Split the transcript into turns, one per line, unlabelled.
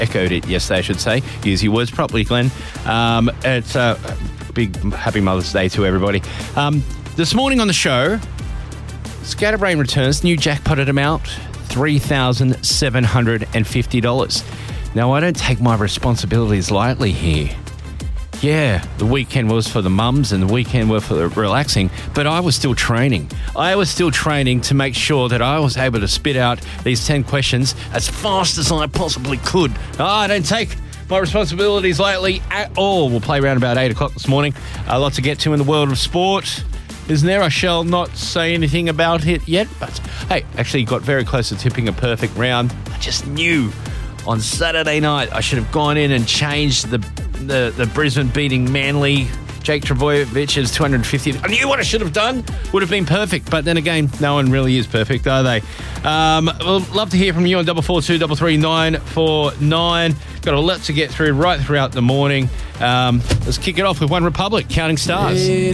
echoed it yesterday, I should say. Use your words properly, Glenn. It's a big happy Mother's Day to everybody. This morning on the show, Scatterbrain returns, new jackpotted amount, $3,750. Now, I don't take my responsibilities lightly here. Yeah, the weekend was for the mums and the weekend was for the relaxing, but I was still training. I was still training to make sure that I was able to spit out these 10 questions as fast as I possibly could. I don't take my responsibilities lightly at all. We'll play around about 8 o'clock this morning. A lot to get to in the world of sport. Isn't there? I shall not say anything about it yet, but hey, actually got very close to tipping a perfect round. I just knew on Saturday night I should have gone in and changed the Brisbane beating Manly, Jake Trbojevich's 250. I knew what I should have done. Would have been perfect, but then again, no one really is perfect, are they? We'll love to hear from you on 442 339 949. Got a lot to get through right throughout the morning. Let's kick it off with One Republic, Counting Stars.